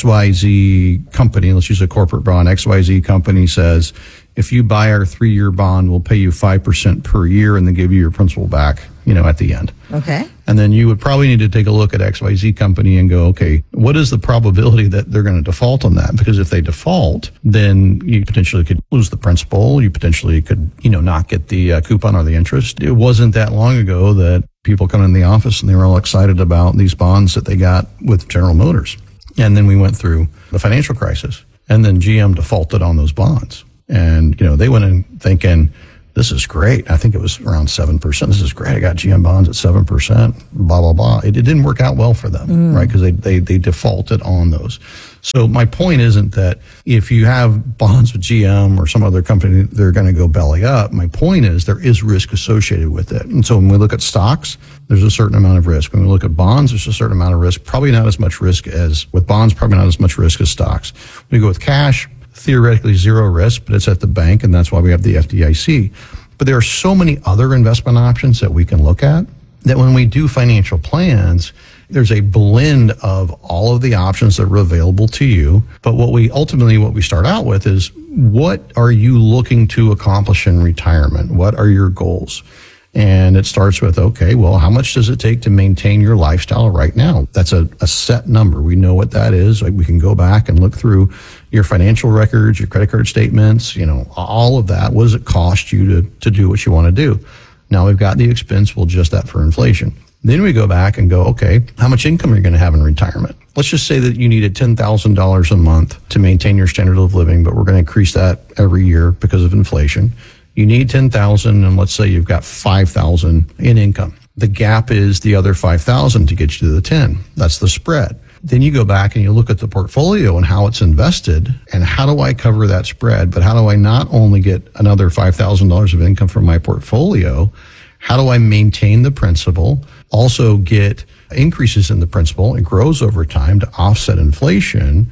XYZ company, let's use a corporate bond, XYZ company says, if you buy our 3-year bond, we'll pay you 5% per year and then give you your principal back, at the end. Okay. And then you would probably need to take a look at XYZ company and go, okay, what is the probability that they're going to default on that? Because if they default, then you potentially could lose the principal. You potentially could, not get the coupon or the interest. It wasn't that long ago that people come in the office and they were all excited about these bonds that they got with General Motors. And then we went through the financial crisis, and then GM defaulted on those bonds. And, they went in thinking, this is great. I think it was around 7%. This is great. I got GM bonds at 7%, blah, blah, blah. It didn't work out well for them, right? Because they defaulted on those. So my point isn't that if you have bonds with GM or some other company, they're going to go belly up. My point is there is risk associated with it. And so when we look at stocks, there's a certain amount of risk. When we look at bonds, there's a certain amount of risk. Probably not as much risk as with bonds, probably not as much risk as stocks. When you go with cash, theoretically zero risk, but it's at the bank, and that's why we have the FDIC. But there are so many other investment options that we can look at that when we do financial plans, there's a blend of all of the options that are available to you. But what we start out with is, what are you looking to accomplish in retirement? What are your goals? And it starts with, okay, well, how much does it take to maintain your lifestyle right now? That's a set number. We know what that is. Like, we can go back and look through your financial records, your credit card statements, all of that. What does it cost you to do what you want to do? Now we've got the expense. We'll adjust that for inflation. Then we go back and go, okay, how much income are you going to have in retirement? Let's just say that you needed $10,000 a month to maintain your standard of living, but we're going to increase that every year because of inflation. You need $10,000, and let's say you've got $5,000 in income. The gap is the other $5,000 to get you to the 10. That's the spread. Then you go back and you look at the portfolio and how it's invested, and how do I cover that spread? But how do I not only get another $5,000 of income from my portfolio? How do I maintain the principal? Also get increases in the principal. It grows over time to offset inflation.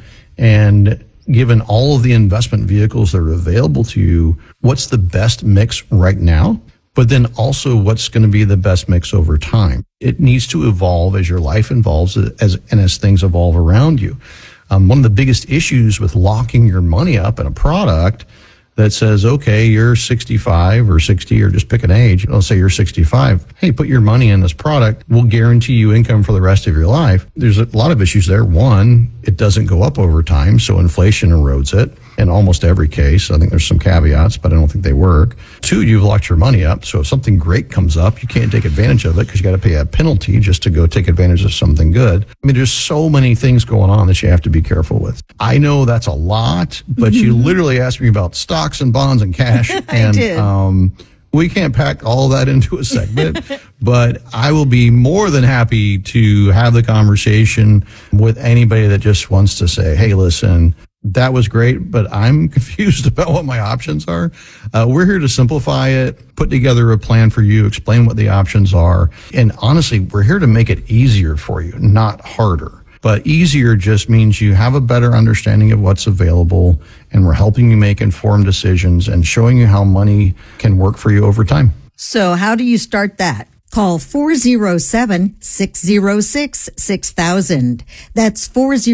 And given all of the investment vehicles that are available to you, what's the best mix right now? But then also, what's going to be the best mix over time? It needs to evolve as your life evolves as things evolve around you. One of the biggest issues with locking your money up in a product that says, okay, you're 65 or 60, or just pick an age. Let's say you're 65. Hey, put your money in this product. We'll guarantee you income for the rest of your life. There's a lot of issues there. One, it doesn't go up over time, so inflation erodes it in almost every case. I think there's some caveats, but I don't think they work. Two, you've locked your money up, so if something great comes up, you can't take advantage of it because you got to pay a penalty just to go take advantage of something good. I mean, there's so many things going on that you have to be careful with. I know that's a lot, but you literally asked me about stocks and bonds and cash, and we can't pack all that into a segment, but I will be more than happy to have the conversation with anybody that just wants to say, hey, listen, that was great, but I'm confused about what my options are. We're here to simplify it, put together a plan for you, explain what the options are. And honestly, we're here to make it easier for you, not harder. But easier just means you have a better understanding of what's available, and we're helping you make informed decisions and showing you how money can work for you over time. So how do you start that? Call 407-606-6000. That's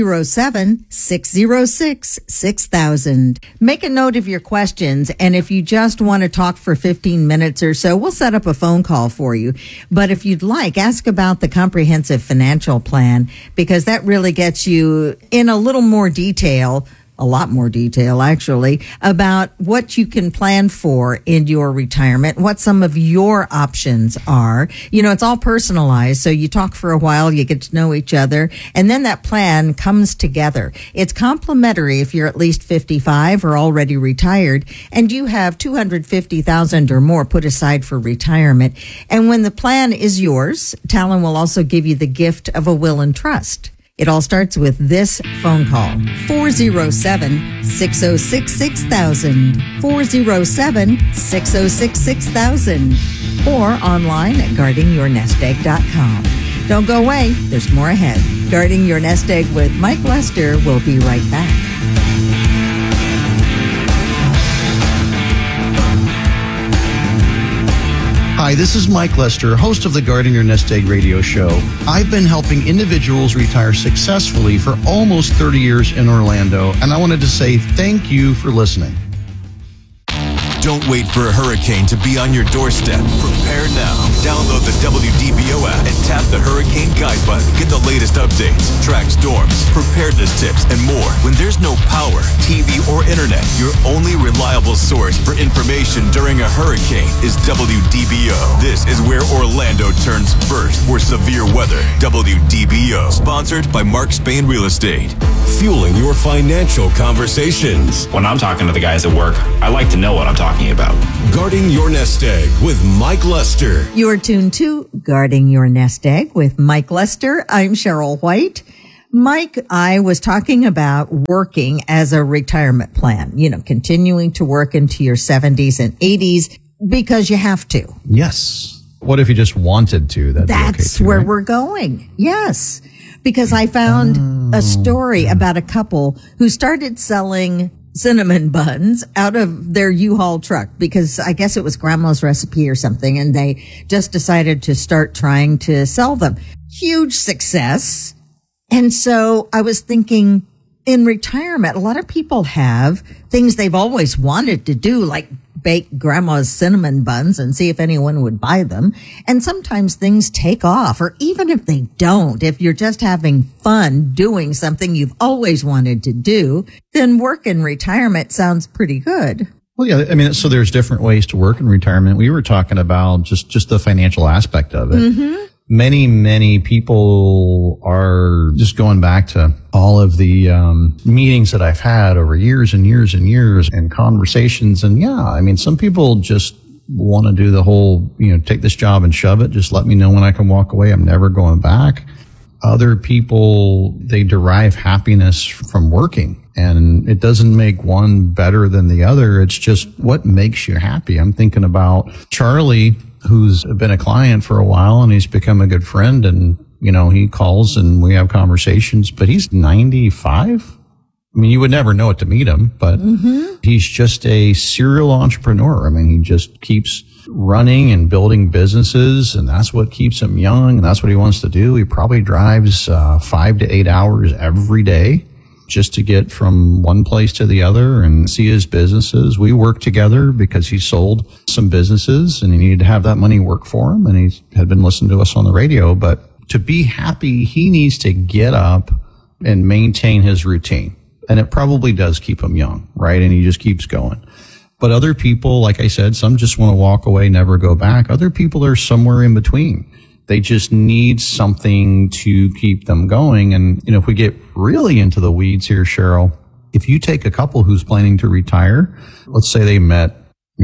407-606-6000. Make a note of your questions, and if you just want to talk for 15 minutes or so, we'll set up a phone call for you. But if you'd like, ask about the comprehensive financial plan, because that really gets you in a little more detail, a lot more detail actually, about what you can plan for in your retirement, what some of your options are. You know, it's all personalized, so you talk for a while, you get to know each other, and then that plan comes together. It's complimentary if you're at least 55 or already retired, and you have $250,000 or more put aside for retirement. And when the plan is yours, Talon will also give you the gift of a will and trust. It all starts with this phone call, 407-606-6000, 407-606-6000, or online at guardingyournestegg.com. Don't go away. There's more ahead. Guarding Your Nest Egg with Mike Lester will be right back. Hi, this is Mike Lester, host of the Guarding Your Nest Egg radio show. I've been helping individuals retire successfully for almost 30 years in Orlando, and I wanted to say thank you for listening. Don't wait for a hurricane to be on your doorstep. Prepare now. Download the WDBO app and tap the Hurricane Guide button. Get the latest updates, track storms, preparedness tips, and more. When there's no power, TV, or internet, your only reliable source for information during a hurricane is WDBO. This is where Orlando turns first for severe weather. WDBO. Sponsored by Mark Spain Real Estate. Fueling your financial conversations. When I'm talking to the guys at work, I like to know what I'm talking about. Guarding Your Nest Egg with Mike Lester. You're tuned to Guarding Your Nest Egg with Mike Lester. I'm Cheryl White. Mike, I was talking about working as a retirement plan, continuing to work into your 70s and 80s because you have to. Yes. What if you just wanted to? That's where we're going. Yes. Because I found a story about a couple who started selling cinnamon buns out of their U-Haul truck because I guess it was grandma's recipe or something, and they just decided to start trying to sell them. Huge success. And so I was thinking, in retirement, a lot of people have things they've always wanted to do, like bake grandma's cinnamon buns and see if anyone would buy them. And sometimes things take off, or even if they don't, if you're just having fun doing something you've always wanted to do, then work in retirement sounds pretty good. Well, yeah, I mean, so there's different ways to work in retirement. We were talking about just the financial aspect of it. Mm-hmm. Many people are just going back to all of the meetings that I've had over years and years and years and conversations. And yeah, I mean, some people just want to do the whole, take this job and shove it. Just let me know when I can walk away. I'm never going back. Other people, they derive happiness from working. And it doesn't make one better than the other. It's just what makes you happy. I'm thinking about Charlie, who's been a client for a while, and he's become a good friend, and he calls and we have conversations, but he's 95. I mean, you would never know it to meet him, but he's just a serial entrepreneur. I mean, he just keeps running and building businesses, and that's what keeps him young, and that's what he wants to do. He probably drives 5 to 8 hours every day just to get from one place to the other and see his businesses. We work together because he sold some businesses and he needed to have that money work for him, and he had been listening to us on the radio. But to be happy, he needs to get up and maintain his routine. And it probably does keep him young, right? And he just keeps going. But other people, like I said, some just want to walk away, never go back. Other people are somewhere in between. They just need something to keep them going. And, if we get really into the weeds here, Cheryl, if you take a couple who's planning to retire, let's say they met,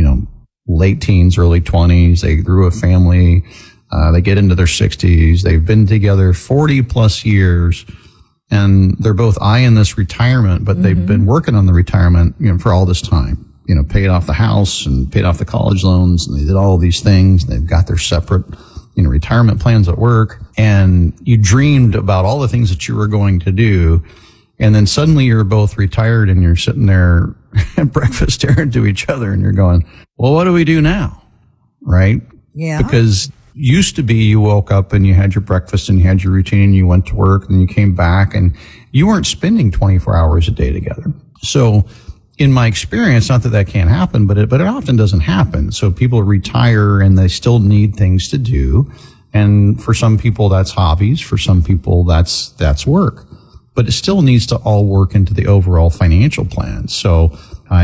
late teens, early 20s, they grew a family, they get into their 60s, they've been together 40 plus years, and they're both eyeing this retirement, but they've been working on the retirement, for all this time. Paid off the house and paid off the college loans, and they did all of these things. They've got their separate retirement plans at work, and you dreamed about all the things that you were going to do. And then suddenly you're both retired and you're sitting there at breakfast staring to each other and you're going, well, what do we do now? Right? Yeah. Because used to be you woke up and you had your breakfast and you had your routine and you went to work and you came back and you weren't spending 24 hours a day together. So in my experience, not that can't happen, but it often doesn't happen. So people retire and they still need things to do. And for some people, that's hobbies. For some people, that's work. But it still needs to all work into the overall financial plan. So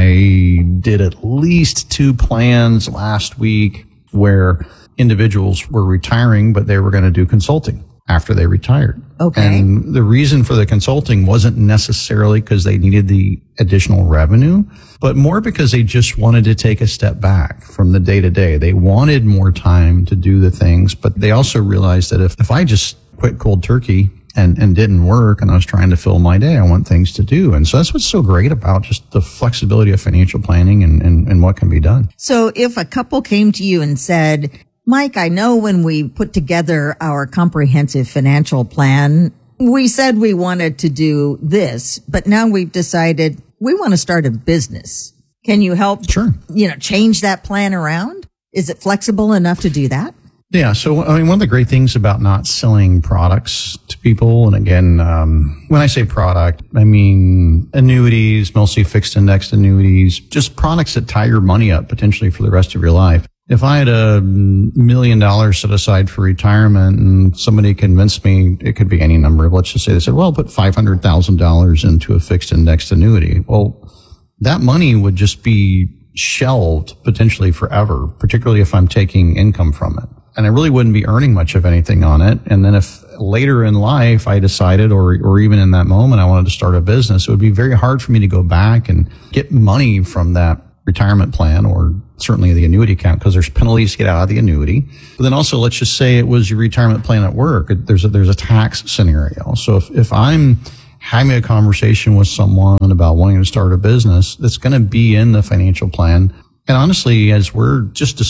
I did at least 2 plans last week where individuals were retiring, but they were going to do consulting after they retired. Okay. And the reason for the consulting wasn't necessarily because they needed the additional revenue, but more because they just wanted to take a step back from the day to day. They wanted more time to do the things, but they also realized that if I just quit cold turkey and didn't work and I was trying to fill my day, I want things to do. And so that's what's so great about just the flexibility of financial planning and what can be done. So if a couple came to you and said, Mike, I know when we put together our comprehensive financial plan, we said we wanted to do this, but now we've decided we want to start a business. Can you help, Sure. Change that plan around? Is it flexible enough to do that? Yeah. So, I mean, one of the great things about not selling products to people, and again, when I say product, I mean annuities, mostly fixed indexed annuities, just products that tie your money up potentially for the rest of your life. If I had $1 million set aside for retirement and somebody convinced me, it could be any number, let's just say they said, well, put $500,000 into a fixed indexed annuity. Well, that money would just be shelved potentially forever, particularly if I'm taking income from it. And I really wouldn't be earning much of anything on it. And then if later in life I decided, or even in that moment, I wanted to start a business, it would be very hard for me to go back and get money from that retirement plan, or certainly the annuity account, because there's penalties to get out of the annuity. But then also, let's just say it was your retirement plan at work. There's a tax scenario. So if I'm having a conversation with someone about wanting to start a business, that's going to be in the financial plan. And honestly, as we're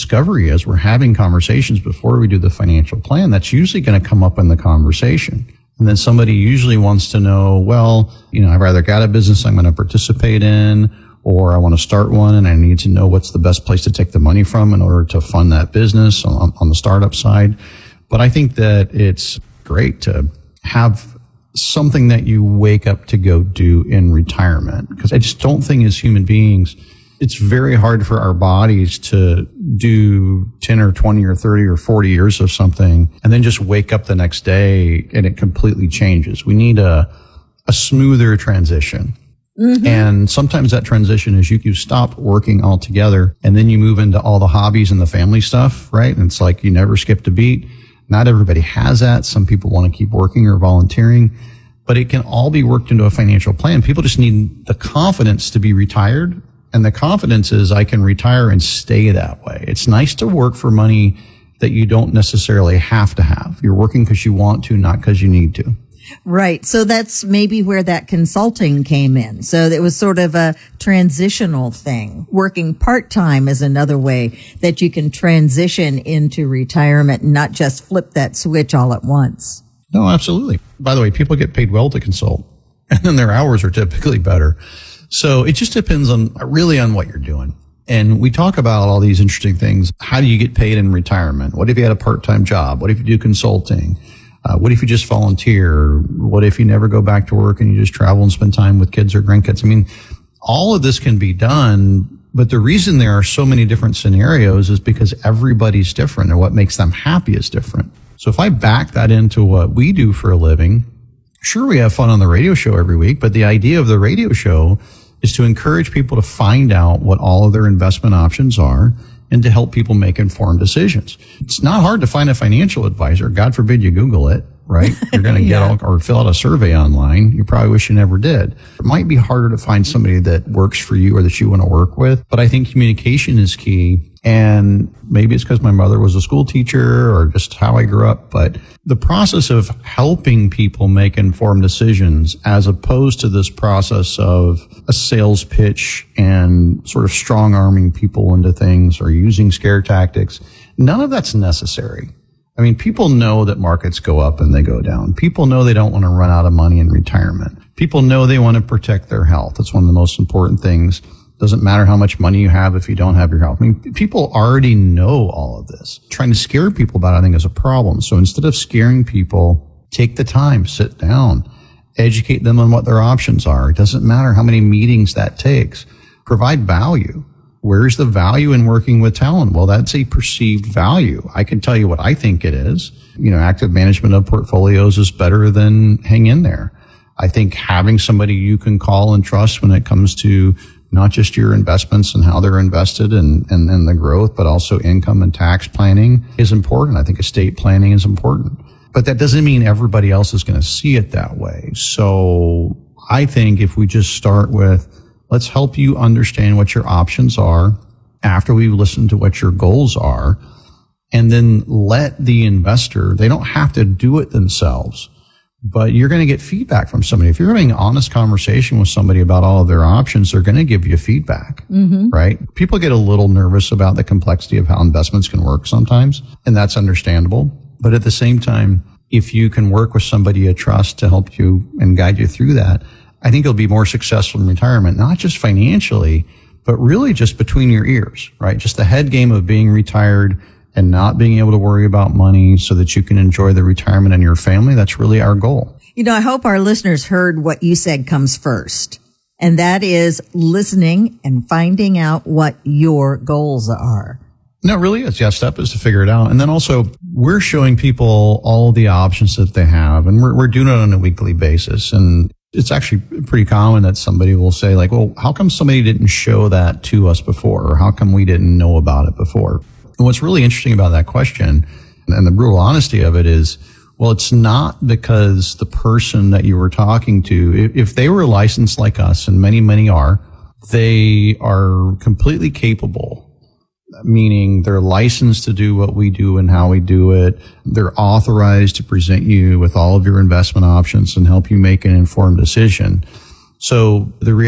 having conversations before we do the financial plan, that's usually going to come up in the conversation. And then somebody usually wants to know, well, I've either got a business I'm going to participate in, or I want to start one and I need to know what's the best place to take the money from in order to fund that business on the startup side. But I think that it's great to have something that you wake up to go do in retirement, because I just don't think as human beings, it's very hard for our bodies to do 10 or 20 or 30 or 40 years of something and then just wake up the next day and it completely changes. We need a smoother transition. Mm-hmm. And sometimes that transition is you stop working altogether and then you move into all the hobbies and the family stuff, right? And it's like you never skipped a beat. Not everybody has that. Some people want to keep working or volunteering, but it can all be worked into a financial plan. People just need the confidence to be retired. And the confidence is I can retire and stay that way. It's nice to work for money that you don't necessarily have to have. You're working because you want to, not because you need to. Right. So that's maybe where that consulting came in. So it was sort of a transitional thing. Working part-time is another way that you can transition into retirement and not just flip that switch all at once. No, absolutely. By the way, people get paid well to consult, and then their hours are typically better. So it just depends on what you're doing. And we talk about all these interesting things. How do you get paid in retirement? What if you had a part-time job? What if you do consulting? What if you just volunteer? What if you never go back to work and you just travel and spend time with kids or grandkids? I mean, all of this can be done, but the reason there are so many different scenarios is because everybody's different and what makes them happy is different. So if I back that into what we do for a living, sure, we have fun on the radio show every week, but the idea of the radio show is to encourage people to find out what all of their investment options are and to help people make informed decisions. It's not hard to find a financial advisor. God forbid you Google it, right? You're going to get or fill out a survey online. You probably wish you never did. It might be harder to find somebody that works for you or that you want to work with, but I think communication is key. And maybe it's because my mother was a school teacher or just how I grew up, but the process of helping people make informed decisions as opposed to this process of a sales pitch and sort of strong arming people into things or using scare tactics, none of that's necessary. I mean, people know that markets go up and they go down. People know they don't want to run out of money in retirement. People know they want to protect their health. That's one of the most important things. Doesn't matter how much money you have if you don't have your health. I mean, people already know all of this. Trying to scare people about it, I think, is a problem. So instead of scaring people, take the time, sit down, educate them on what their options are. It doesn't matter how many meetings that takes. Provide value. Where's the value in working with Talon? Well, that's a perceived value. I can tell you what I think it is. Active management of portfolios is better than hang in there. I think having somebody you can call and trust when it comes to not just your investments and how they're invested and the growth, but also income and tax planning is important. I think estate planning is important. But that doesn't mean everybody else is going to see it that way. So I think if we just start with, let's help you understand what your options are after we've listened to what your goals are, and then let the investor, they don't have to do it themselves, but you're going to get feedback from somebody. If you're having an honest conversation with somebody about all of their options, they're going to give you feedback, right? People get a little nervous about the complexity of how investments can work sometimes, and that's understandable. But at the same time, if you can work with somebody you trust to help you and guide you through that, I think you'll be more successful in retirement, not just financially, but really just between your ears, right? Just the head game of being retired and not being able to worry about money so that you can enjoy the retirement and your family. That's really our goal. You know, I hope our listeners heard what you said comes first, and that is listening and finding out what your goals are. No, it really is. Yeah, step is to figure it out. And then also, we're showing people all the options that they have, and we're doing it on a weekly basis. And it's actually pretty common that somebody will say, like, well, how come somebody didn't show that to us before? Or how come we didn't know about it before? And what's really interesting about that question, and the brutal honesty of it is, well, it's not because the person that you were talking to, if they were licensed like us, and many, many are, they are completely capable, meaning they're licensed to do what we do and how we do it. They're authorized to present you with all of your investment options and help you make an informed decision. So the